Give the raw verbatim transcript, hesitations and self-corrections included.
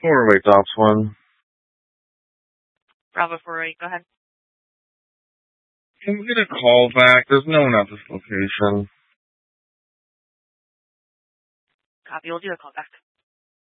four oh eight Ops one. Bravo four oh eight, go ahead. Can we get a call back? There's no one at this location. Copy, we'll do a call back.